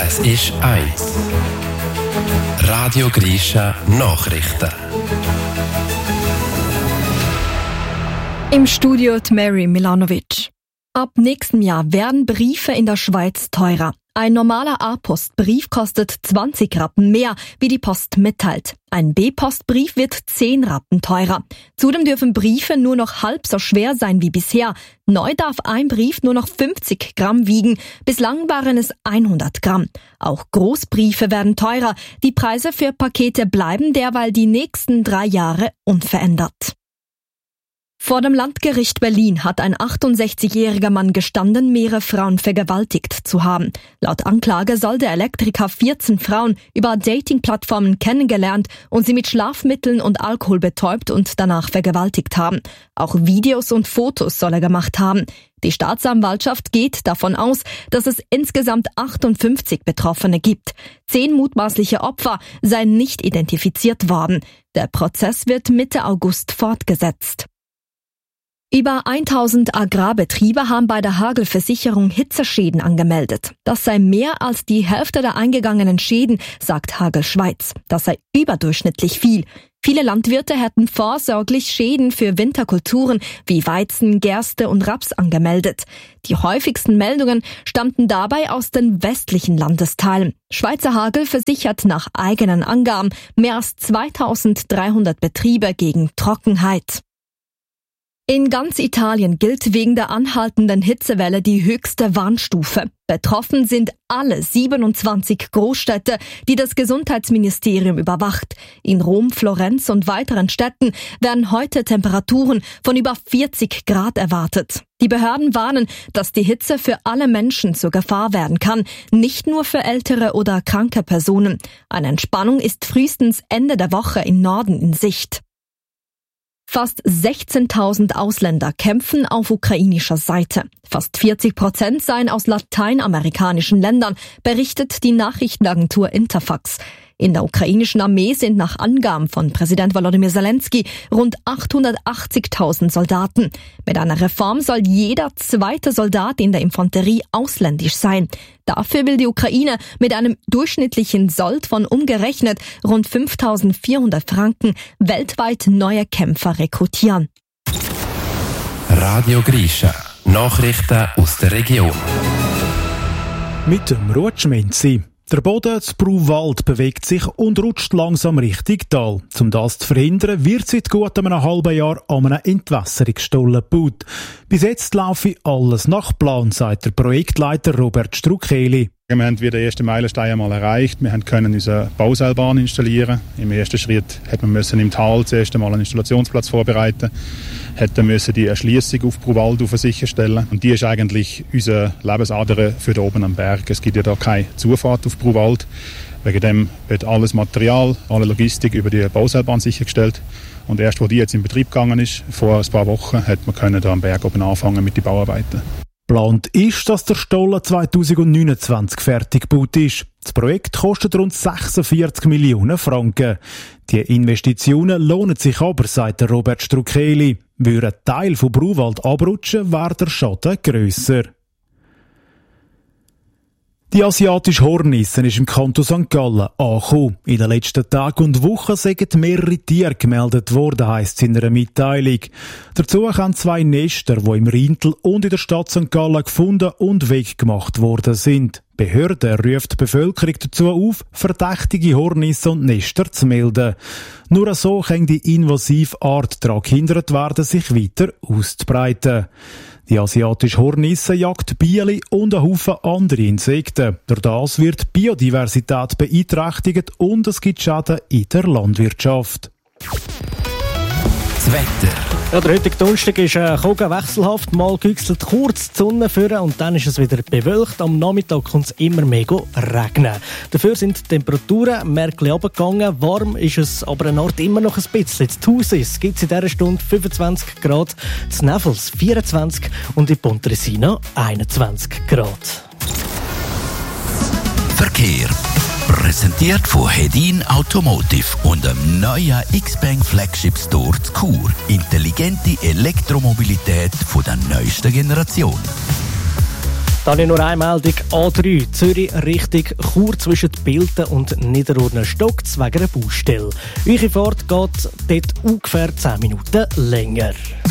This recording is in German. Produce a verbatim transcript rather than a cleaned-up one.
Es ist eins. Radio Grisha Nachrichten. Im Studio die Mary Milanovic. Ab nächstem Jahr werden Briefe in der Schweiz teurer. Ein normaler A-Post-Brief kostet zwanzig Rappen mehr, wie die Post mitteilt. Ein B-Post-Brief wird zehn Rappen teurer. Zudem dürfen Briefe nur noch halb so schwer sein wie bisher. Neu darf ein Brief nur noch fünfzig Gramm wiegen. Bislang waren es hundert Gramm. Auch Großbriefe werden teurer. Die Preise für Pakete bleiben derweil die nächsten drei Jahre unverändert. Vor dem Landgericht Berlin hat ein achtundsechzigjähriger Mann gestanden, mehrere Frauen vergewaltigt zu haben. Laut Anklage soll der Elektriker vierzehn Frauen über Dating-Plattformen kennengelernt und sie mit Schlafmitteln und Alkohol betäubt und danach vergewaltigt haben. Auch Videos und Fotos soll er gemacht haben. Die Staatsanwaltschaft geht davon aus, dass es insgesamt achtundfünfzig Betroffene gibt. Zehn mutmaßliche Opfer seien nicht identifiziert worden. Der Prozess wird Mitte August fortgesetzt. Über tausend Agrarbetriebe haben bei der Hagelversicherung Hitzeschäden angemeldet. Das sei mehr als die Hälfte der eingegangenen Schäden, sagt Hagel Schweiz. Das sei überdurchschnittlich viel. Viele Landwirte hätten vorsorglich Schäden für Winterkulturen wie Weizen, Gerste und Raps angemeldet. Die häufigsten Meldungen stammten dabei aus den westlichen Landesteilen. Schweizer Hagel versichert nach eigenen Angaben mehr als zweitausenddreihundert Betriebe gegen Trockenheit. In ganz Italien gilt wegen der anhaltenden Hitzewelle die höchste Warnstufe. Betroffen sind alle siebenundzwanzig Großstädte, die das Gesundheitsministerium überwacht. In Rom, Florenz und weiteren Städten werden heute Temperaturen von über vierzig Grad erwartet. Die Behörden warnen, dass die Hitze für alle Menschen zur Gefahr werden kann, nicht nur für ältere oder kranke Personen. Eine Entspannung ist frühestens Ende der Woche im Norden in Sicht. Fast sechzehntausend Ausländer kämpfen auf ukrainischer Seite. Fast vierzig Prozent seien aus lateinamerikanischen Ländern, berichtet die Nachrichtenagentur Interfax. In der ukrainischen Armee sind nach Angaben von Präsident Volodymyr Zelensky rund achthundertachtzigtausend Soldaten. Mit einer Reform soll jeder zweite Soldat in der Infanterie ausländisch sein. Dafür will die Ukraine mit einem durchschnittlichen Sold von umgerechnet rund fünftausendvierhundert Franken weltweit neue Kämpfer rekrutieren. Radio Grisha. Nachrichten aus der Region. Mit dem Rutschmenzi. Der Boden zu Bruwald bewegt sich und rutscht langsam Richtung Tal. Um das zu verhindern, wird seit gut einem halben Jahr an einem Entwässerungsstollen gebaut. Bis jetzt laufe alles nach Plan, sagt der Projektleiter Robert Struckeli. Wir haben wieder den ersten Meilenstein einmal erreicht. Wir können unsere Bauseilbahn installieren. Im ersten Schritt hätten wir im Tal zuerst einmal einen Installationsplatz vorbereiten. Hätten müssen die Erschliessung auf Bruwald sicherstellen. Und die ist eigentlich unsere Lebensader für da oben am Berg. Es gibt ja da keine Zufahrt auf Bruwald. Wegen dem wird alles Material, alle Logistik über die Bauseilbahn sichergestellt. Und erst, wo die jetzt in Betrieb gegangen ist, vor ein paar Wochen, hat man können da am Berg oben anfangen mit den Bauarbeiten. Geplant ist, dass der Stollen zweitausendneunundzwanzig fertig gebaut ist. Das Projekt kostet rund sechsundvierzig Millionen Franken. Die Investitionen lohnen sich aber, sagt der Robert Struckeli. Würde ein Teil von Bruwald abrutschen, wäre der Schaden grösser. Die asiatische Hornisse ist im Kanton Sankt Gallen angekommen. In den letzten Tagen und Wochen sind mehrere Tiere gemeldet worden, heisst es in einer Mitteilung. Dazu haben zwei Nester, die im Rintel und in der Stadt Sankt Gallen gefunden und weggemacht worden sind. Die Behörde ruft die Bevölkerung dazu auf, verdächtige Hornisse und Nester zu melden. Nur so kann die invasive Art daran gehindert werden, sich weiter auszubreiten. Die asiatische Hornisse jagt Bienen und einen Haufen andere Insekten. Durch das wird die Biodiversität beeinträchtigt und es gibt Schäden in der Landwirtschaft. Das Wetter. Ja, der heutige Donnerstag ist äh, Kogen wechselhaft, mal güchselt kurz die Sonne führen und dann ist es wieder bewölkt. Am Nachmittag kommt es immer mehr regnen. Dafür sind die Temperaturen merklich runtergegangen. Warm ist es aber an Ort immer noch ein bisschen. In Thusis gibt es in dieser Stunde fünfundzwanzig Grad, in Nevels vierundzwanzig und in Pontresina einundzwanzig Grad. Verkehr. Präsentiert von Hedin Automotive und dem neuen X-Bank Flagship Store zu Chur. Intelligente Elektromobilität von der neuesten Generation. Dann nur eine Meldung. A drei Zürich Richtung Chur zwischen Bilten und Niederurner stockt wegen einer Baustelle. Eure Fahrt geht dort ungefähr zehn Minuten länger.